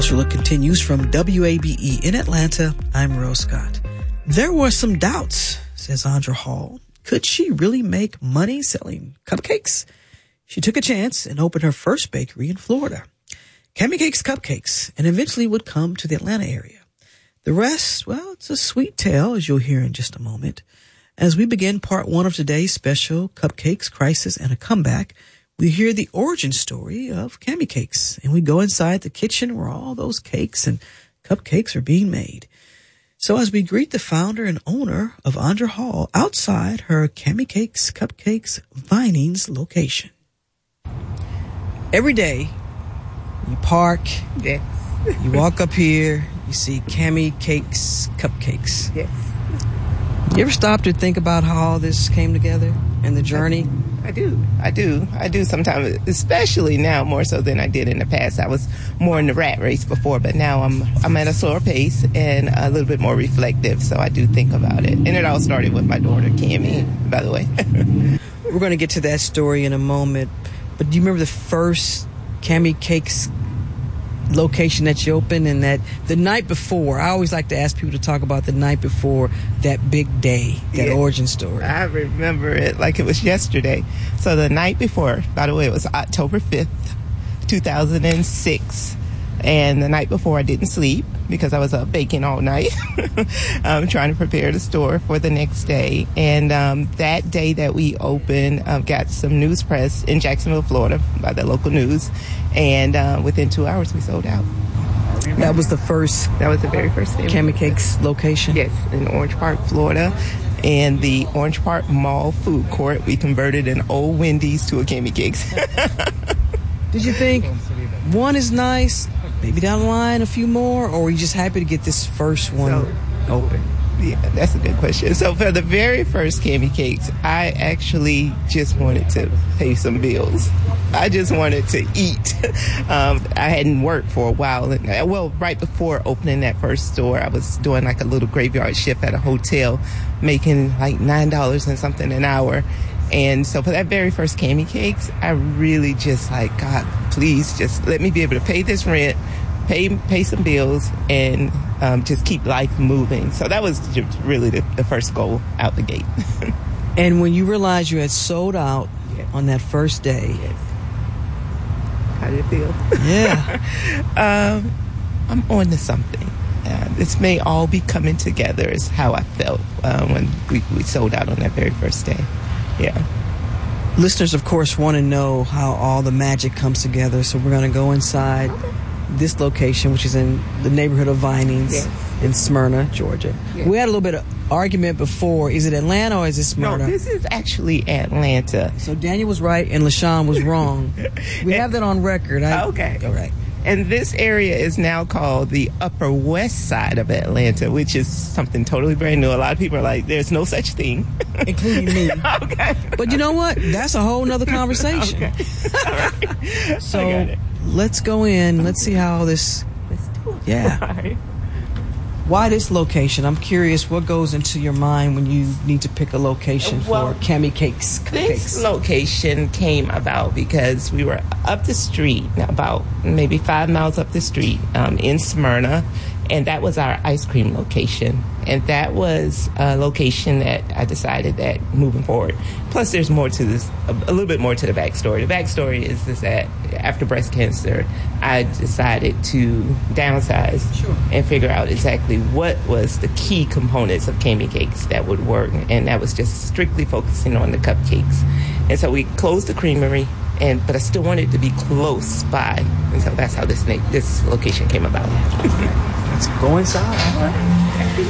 Closer Look continues from WABE in Atlanta. I'm Rose Scott. There were some doubts, says Andra Hall. Could she really make money selling cupcakes? She took a chance and opened her first bakery in Florida, Cami Cakes Cupcakes, and eventually would come to the Atlanta area. The rest, well, it's a sweet tale, as you'll hear in just a moment. As we begin part one of today's special Cupcakes, Crisis, and a Comeback, we hear the origin story of Cami Cakes, and we go inside the kitchen where all those cakes and cupcakes are being made. So as we greet the founder and owner of Andra Hall outside her Cami Cakes Cupcakes Vinings location. Every day, you park, yes. You walk up here, you see Cami Cakes Cupcakes. Yes. You ever stop to think about how all this came together and the journey? I do sometimes, especially now more so than I did in the past. I was more in the rat race before, but now I'm at a slower pace and a little bit more reflective, so I do think about it. And it all started with my daughter, Cami, by the way. We're going to get to that story in a moment, but do you remember the first Cami Cakes location that you opened, and that the night before? I always like to ask people to talk about the night before that big day, that origin story. I remember it like it was yesterday. So the night before, by the way, it was October 5th, 2006. And the night before I didn't sleep because I was up baking all night, trying to prepare the store for the next day. And that day that we opened, got some news press in Jacksonville, Florida, by the local news. And within 2 hours, we sold out. That was the first? That was the very first day. Cami Cakes location? Yes, in Orange Park, Florida. And the Orange Park Mall food court, we converted an old Wendy's to a Cami Cakes. Did you think one is nice, maybe down the line a few more, or were you just happy to get this first one open? Yeah, that's a good question. So for the very first Cami Cakes, I actually just wanted to pay some bills. I just wanted to eat. I hadn't worked for a while. Well, right before opening that first store, I was doing like a little graveyard shift at a hotel, making like $9 and something an hour. And so for that very first Cami Cakes, I really just like, God, please just let me be able to pay this rent, pay some bills, and just keep life moving. So that was just really the first goal out the gate. And when you realized you had sold out on that first day, how did it feel? Yeah. I'm on to something. This may all be coming together is how I felt when we sold out on that very first day. Yeah. Listeners, of course, want to know how all the magic comes together, so we're going to go inside this location, which is in the neighborhood of Vinings in Smyrna, Georgia. Yes. We had a little bit of argument before. Is it Atlanta or is it Smyrna? No, this is actually Atlanta. So Daniel was right and LaShawn was wrong. We have that on record. Okay. All right. And this area is now called the Upper West Side of Atlanta, which is something totally brand new. A lot of people are like, there's no such thing. Including me. Okay. But you know what? That's a whole nother conversation. Okay. All right. So let's go in. Let's see how this... Let's do it. Yeah. All right. Why this location? I'm curious, what goes into your mind when you need to pick a location for Cami Cakes? This location came about because we were up the street, about maybe 5 miles up the street in Smyrna, and that was our ice cream location. And that was a location that I decided that moving forward. Plus, there's more to this, a little bit more to the backstory. The backstory is that after breast cancer, I decided to downsize and figure out exactly what was the key components of Cami Cakes that would work. And that was just strictly focusing on the cupcakes. And so we closed the creamery, but I still wanted to be close by. And so that's how this location came about. Let's go inside.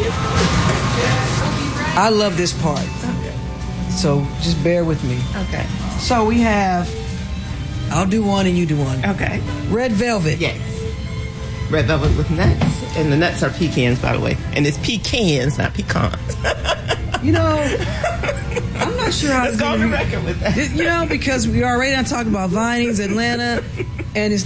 I love this part. Okay. So just bear with me. Okay. So we have, I'll do one and you do one. Okay. Red velvet. Yes. Red velvet with nuts. And the nuts are pecans, by the way. And it's pecans, not pecans. You know, I'm not sure how Let's go on the record with that. You know, because we already talking about Vinings, Atlanta, and it's